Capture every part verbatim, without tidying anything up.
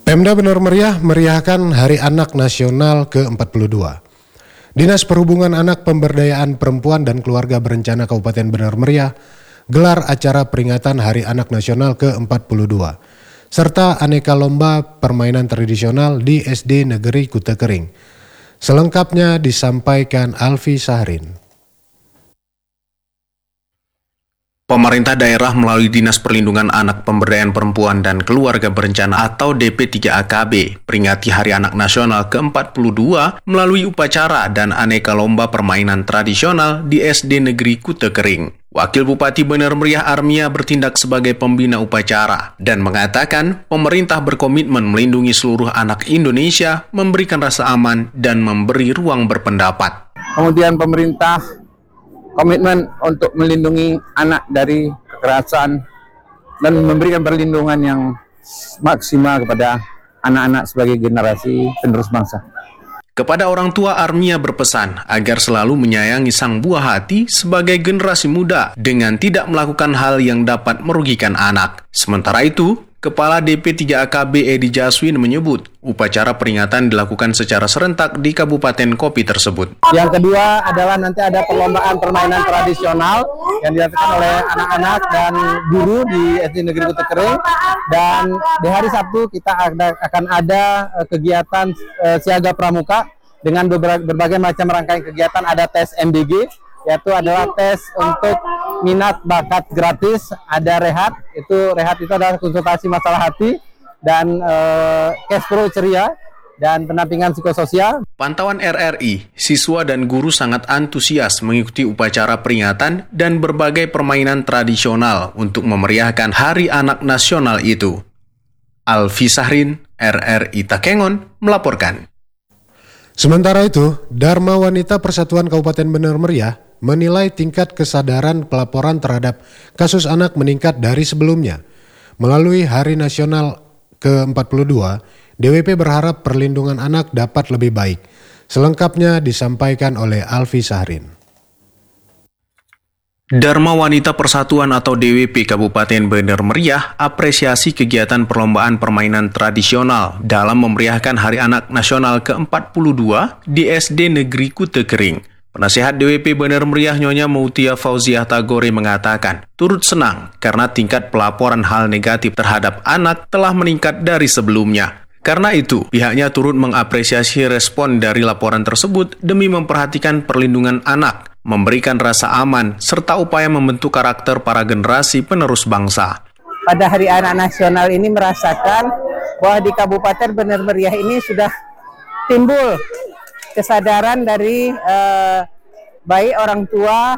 Pemda Benar Meriah meriahkan Hari Anak Nasional ke empat puluh dua. Dinas Perhubungan Anak, Pemberdayaan Perempuan dan Keluarga Berencana Kabupaten Benar Meriah gelar acara peringatan Hari Anak Nasional ke empat puluh dua serta aneka lomba permainan tradisional di S D Negeri Kuta Kering. Selengkapnya disampaikan Alfi Sahrin. Pemerintah daerah melalui Dinas Perlindungan Anak, Pemberdayaan Perempuan dan Keluarga Berencana atau D P tiga A K B peringati Hari Anak Nasional ke empat puluh dua melalui upacara dan aneka lomba permainan tradisional di S D Negeri Kuta Kering. Wakil Bupati Benar Meriah Armia bertindak sebagai pembina upacara dan mengatakan pemerintah berkomitmen melindungi seluruh anak Indonesia, memberikan rasa aman dan memberi ruang berpendapat. Kemudian pemerintah komitmen untuk melindungi anak dari kekerasan dan memberikan perlindungan yang maksimal kepada anak-anak sebagai generasi penerus bangsa. Kepada orang tua, Armia berpesan agar selalu menyayangi sang buah hati sebagai generasi muda dengan tidak melakukan hal yang dapat merugikan anak. Sementara itu, Kepala D P tiga A K B Edi Jaswin menyebut upacara peringatan dilakukan secara serentak di Kabupaten Kopi tersebut. Yang kedua adalah nanti ada perlombaan permainan tradisional yang dilakukan oleh anak-anak dan guru di S D Negeri Kuta Kering, dan di hari Sabtu kita ada, akan ada kegiatan uh, siaga pramuka dengan berbagai macam rangkaian kegiatan. Ada tes M B G, yaitu adalah tes untuk minat bakat gratis, ada rehat, itu rehat itu adalah konsultasi masalah hati, dan uh, cash pro ceria, dan pendampingan psikososial. Pantauan R R I, siswa dan guru sangat antusias mengikuti upacara peringatan dan berbagai permainan tradisional untuk memeriahkan Hari Anak Nasional itu. Alfi Sahrin, R R I Takengon, melaporkan. Sementara itu, Dharma Wanita Persatuan Kabupaten Benar Meriah menilai tingkat kesadaran pelaporan terhadap kasus anak meningkat dari sebelumnya. Melalui Hari Nasional ke empat puluh dua, D W P berharap perlindungan anak dapat lebih baik. Selengkapnya disampaikan oleh Alfi Sahrin. Dharma Wanita Persatuan atau D W P Kabupaten Benar Meriah apresiasi kegiatan perlombaan permainan tradisional dalam memeriahkan Hari Anak Nasional ke empat puluh dua di S D Negeri Kuta Kering. Penasihat D W P Benar Meriah Nyonya Mautia Fauziah Tagore mengatakan turut senang karena tingkat pelaporan hal negatif terhadap anak telah meningkat dari sebelumnya. Karena itu, pihaknya turut mengapresiasi respon dari laporan tersebut demi memperhatikan perlindungan anak, memberikan rasa aman, serta upaya membentuk karakter para generasi penerus bangsa. Pada Hari Anak Nasional ini merasakan bahwa di Kabupaten Benar Meriah ini sudah timbul kesadaran dari uh, baik orang tua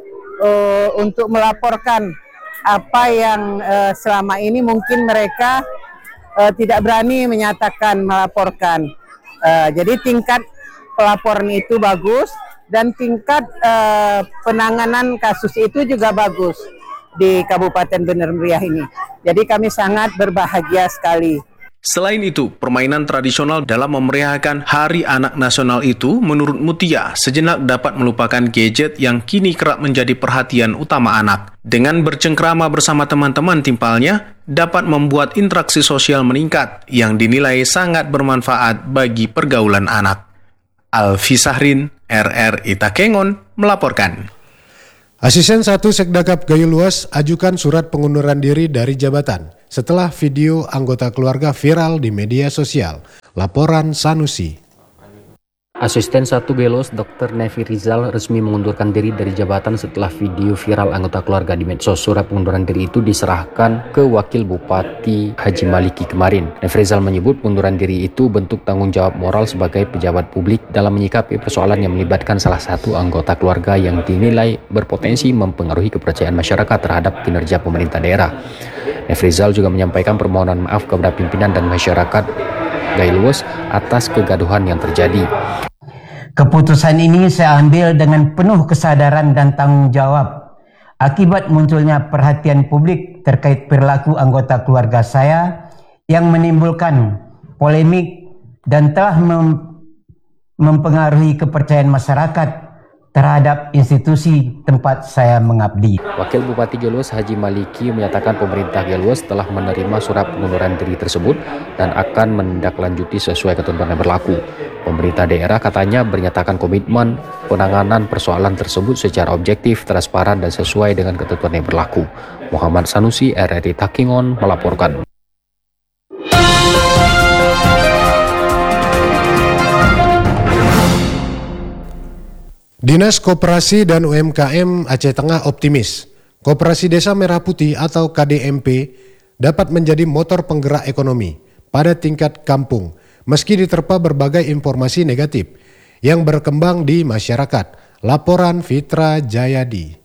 uh, untuk melaporkan apa yang uh, selama ini mungkin mereka uh, tidak berani menyatakan melaporkan. Uh, jadi tingkat pelaporan itu bagus dan tingkat uh, penanganan kasus itu juga bagus di Kabupaten Benar Meriah ini. Jadi kami sangat berbahagia sekali. Selain itu, permainan tradisional dalam memeriahkan Hari Anak Nasional itu menurut Mutia sejenak dapat melupakan gadget yang kini kerap menjadi perhatian utama anak. Dengan bercengkrama bersama teman-teman timpalnya, dapat membuat interaksi sosial meningkat yang dinilai sangat bermanfaat bagi pergaulan anak. Alfi Sahrin, R R I Takengon, melaporkan. Asisten satu Sekdakap Gayo Luas ajukan surat pengunduran diri dari jabatan setelah video anggota keluarga viral di media sosial. Laporan Sanusi. Asisten satu Gelos, Dokter Nevi Rizal resmi mengundurkan diri dari jabatan setelah video viral anggota keluarga di medsos. Surat pengunduran diri itu diserahkan ke Wakil Bupati Haji Maliki kemarin. Nevi Rizal menyebut pengunduran diri itu bentuk tanggung jawab moral sebagai pejabat publik dalam menyikapi persoalan yang melibatkan salah satu anggota keluarga yang dinilai berpotensi mempengaruhi kepercayaan masyarakat terhadap kinerja pemerintah daerah. Nevi Rizal juga menyampaikan permohonan maaf kepada pimpinan dan masyarakat Gayo Luas atas kegaduhan yang terjadi. Keputusan ini saya ambil dengan penuh kesadaran dan tanggung jawab akibat munculnya perhatian publik terkait perilaku anggota keluarga saya yang menimbulkan polemik dan telah mem mempengaruhi kepercayaan masyarakat terhadap institusi tempat saya mengabdi. Wakil Bupati Geluwes Haji Maliki menyatakan pemerintah Geluwes telah menerima surat pengunduran diri tersebut dan akan menindaklanjuti sesuai ketentuan yang berlaku. Pemerintah daerah katanya menyatakan komitmen penanganan persoalan tersebut secara objektif, transparan, dan sesuai dengan ketentuan yang berlaku. Muhammad Sanusi, R R I Takengon, melaporkan. Dinas Koperasi dan U M K M Aceh Tengah optimis, Koperasi Desa Merah Putih atau K D M P dapat menjadi motor penggerak ekonomi pada tingkat kampung, meski diterpa berbagai informasi negatif yang berkembang di masyarakat. Laporan Fitra Jayadi.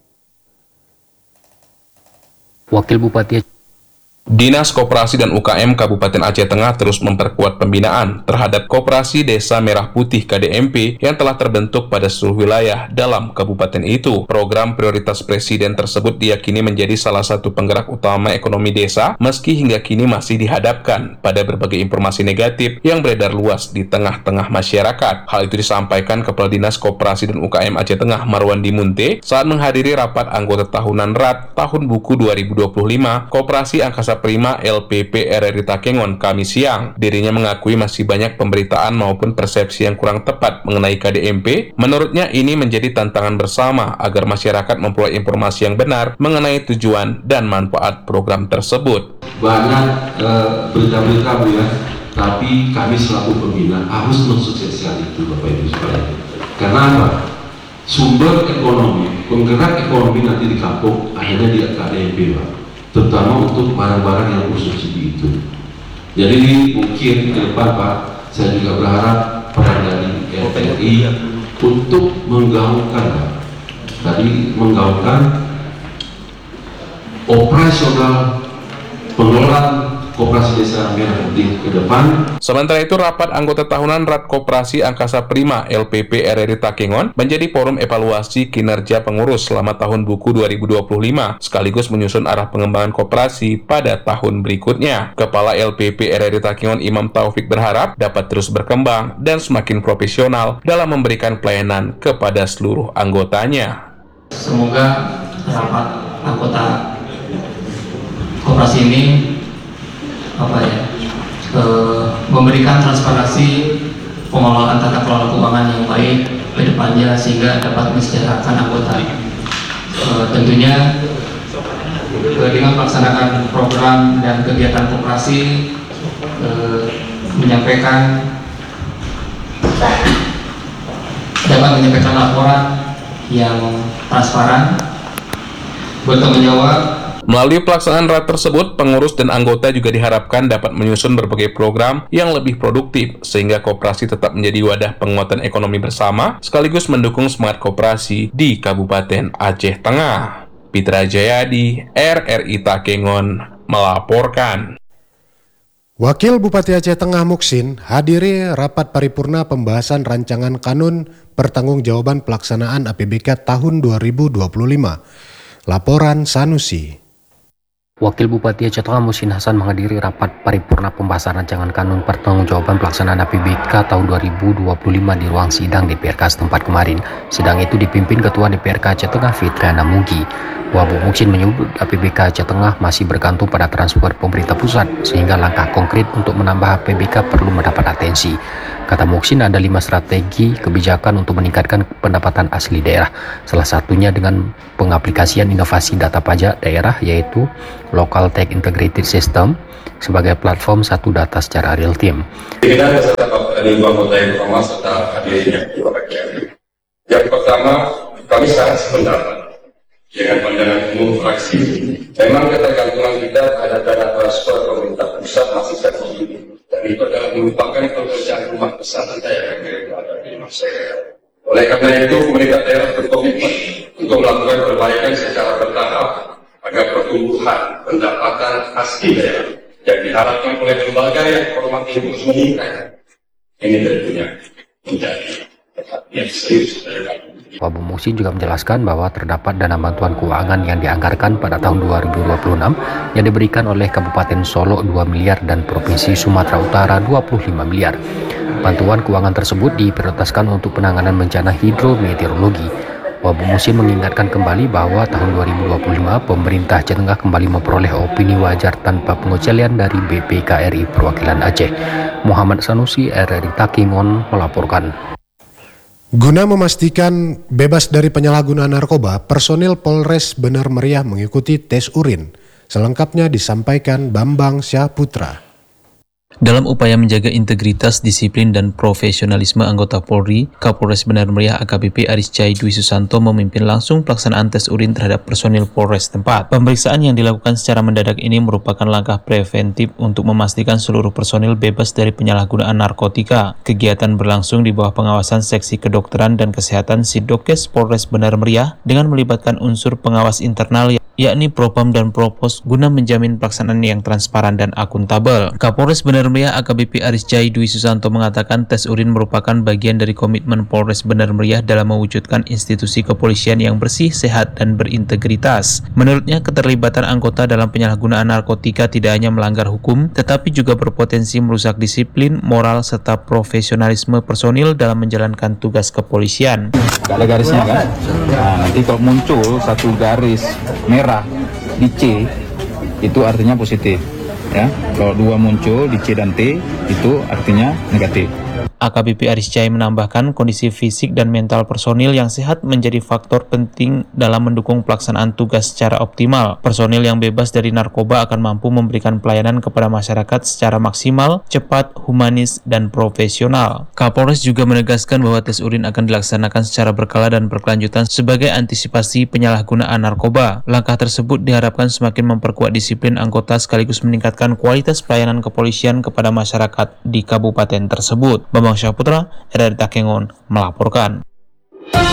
Wakil Bupati Dinas Koperasi dan U K M Kabupaten Aceh Tengah terus memperkuat pembinaan terhadap Koperasi Desa Merah Putih K D M P yang telah terbentuk pada seluruh wilayah dalam kabupaten itu. Program prioritas Presiden tersebut diyakini menjadi salah satu penggerak utama ekonomi desa, meski hingga kini masih dihadapkan pada berbagai informasi negatif yang beredar luas di tengah-tengah masyarakat. Hal itu disampaikan Kepala Dinas Koperasi dan U K M Aceh Tengah Marwandi Munte saat menghadiri rapat anggota tahunan R A D tahun buku dua ribu dua puluh lima Koperasi Angkasa Prima L P P R R I Takengon Kamis siang. Dirinya mengakui masih banyak pemberitaan maupun persepsi yang kurang tepat mengenai K D M P. Menurutnya ini menjadi tantangan bersama agar masyarakat memperoleh informasi yang benar mengenai tujuan dan manfaat program tersebut. Banyak uh, berita-berita Bu ya, tapi kami selaku pembina harus mensukseskan itu Bapak Ibu sekalian. Karena apa? Sumber ekonomi, penggerak ekonomi nanti di kampung akhirnya di K D M P Pak. Terutama untuk barang-barang yang bersubsidi itu. Jadi mungkin ke depan Pak, saya juga berharap peran dari R R I untuk menggaungkan Pak. Tadi menggaungkan operasional pengelolaan Koperasi Desa Merah Putih ke depan. Sementara itu, rapat anggota tahunan R A D Koperasi Angkasa Prima L P P R R I Takengon menjadi forum evaluasi kinerja pengurus selama tahun buku dua ribu dua puluh lima, sekaligus menyusun arah pengembangan koperasi pada tahun berikutnya. Kepala L P P R R I Takengon Imam Taufik berharap dapat terus berkembang dan semakin profesional dalam memberikan pelayanan kepada seluruh anggotanya. Semoga rapat anggota koperasi ini apa ya, e, memberikan transparansi pengelolaan tata kelola keuangan yang baik ke depannya sehingga dapat mensejahterakan anggota. E, tentunya e, dengan melaksanakan program dan kegiatan koperasi, e, menyampaikan dapat menyampaikan laporan yang transparan, bertanggung jawab. Melalui pelaksanaan R A D tersebut, pengurus dan anggota juga diharapkan dapat menyusun berbagai program yang lebih produktif sehingga koperasi tetap menjadi wadah penguatan ekonomi bersama sekaligus mendukung semangat koperasi di Kabupaten Aceh Tengah. Fitra Jayadi, R R I Takengon, melaporkan. Wakil Bupati Aceh Tengah Muksin hadiri rapat paripurna pembahasan rancangan kanun pertanggungjawaban pelaksanaan A P B K tahun dua ribu dua puluh lima. Laporan Sanusi. Wakil Bupati Aceh Tengah Muhsin Hasan menghadiri rapat paripurna pembahasan rancangan kanun pertanggungjawaban pelaksanaan A P B K tahun dua ribu dua puluh lima di ruang sidang D P R K setempat kemarin. Sidang itu dipimpin Ketua D P R K Aceh Tengah Fitriana Mugi. Wabu Muksin menyebut A P B K Aceh Tengah masih bergantung pada transfer pemerintah pusat sehingga langkah konkret untuk menambah A P B K perlu mendapat atensi. Kata Muksin, ada lima strategi kebijakan untuk meningkatkan pendapatan asli daerah. Salah satunya dengan pengaplikasian inovasi data pajak daerah yaitu Local Tech Integrated System sebagai platform satu data secara real time. Kita beserta lima anggota yang pertama serta hadirnya dua bagian. Yang pertama, kami sangat sependapat dengan pandangan umum fraksi. Memang ketergantungan kita terhadap dana transfer pemerintah pusat masih sangat tinggi. Dan itu adalah merupakan pekerjaan rumah besar daerah yang ada di masyarakat. Oleh karena itu, pemerintah daerah berkomitmen untuk melakukan perbaikan secara bertahap agar pertumbuhan pendapatan asli daerah yang diharapkan oleh lembaga yang hormati meningkat. Ini tentunya menjadi perhatian serius dari kami. Wabu Muksin juga menjelaskan bahwa terdapat dana bantuan keuangan yang dianggarkan pada tahun dua ribu dua puluh enam yang diberikan oleh Kabupaten Solo dua miliar dan Provinsi Sumatera Utara dua puluh lima miliar. Bantuan keuangan tersebut diprioritaskan untuk penanganan bencana hidrometeorologi. Wabu Musin mengingatkan kembali bahwa tahun dua ribu dua puluh lima pemerintah Aceh Tengah kembali memperoleh opini wajar tanpa pengecualian dari B P K R I Perwakilan Aceh. Muhammad Sanusi, R R I Takengon melaporkan. Guna memastikan bebas dari penyalahgunaan narkoba, personil Polres Bener Meriah mengikuti tes urin. Selengkapnya disampaikan Bambang Syahputra. Dalam upaya menjaga integritas, disiplin, dan profesionalisme anggota Polri, Kapolres Bener Meriah A K B P Arisjai Dwi Susanto memimpin langsung pelaksanaan tes urin terhadap personil Polres tempat. Pemeriksaan yang dilakukan secara mendadak ini merupakan langkah preventif untuk memastikan seluruh personil bebas dari penyalahgunaan narkotika. Kegiatan berlangsung di bawah pengawasan Seksi Kedokteran dan Kesehatan Sidokes Polres Bener Meriah dengan melibatkan unsur pengawas internal yakni Propam dan Propos guna menjamin pelaksanaan yang transparan dan akuntabel. Kapolres Bener Meriah A K B P Arisjai Dwi Susanto mengatakan tes urin merupakan bagian dari komitmen Polres Bener Meriah dalam mewujudkan institusi kepolisian yang bersih, sehat, dan berintegritas. Menurutnya, keterlibatan anggota dalam penyalahgunaan narkotika tidak hanya melanggar hukum, tetapi juga berpotensi merusak disiplin, moral, serta profesionalisme personil dalam menjalankan tugas kepolisian. Gak ada garisnya kan? Nah, nanti kalau muncul satu garis merah di C, itu artinya positif. Ya, kalau dua muncul di C dan T, itu artinya negatif. A K B P Arisjai menambahkan kondisi fisik dan mental personil yang sehat menjadi faktor penting dalam mendukung pelaksanaan tugas secara optimal. Personil yang bebas dari narkoba akan mampu memberikan pelayanan kepada masyarakat secara maksimal, cepat, humanis, dan profesional. Kapolres juga menegaskan bahwa tes urin akan dilaksanakan secara berkala dan berkelanjutan sebagai antisipasi penyalahgunaan narkoba. Langkah tersebut diharapkan semakin memperkuat disiplin anggota sekaligus meningkatkan kualitas pelayanan kepolisian kepada masyarakat di kabupaten tersebut. Bambang Syahputra, R R I Takengon melaporkan.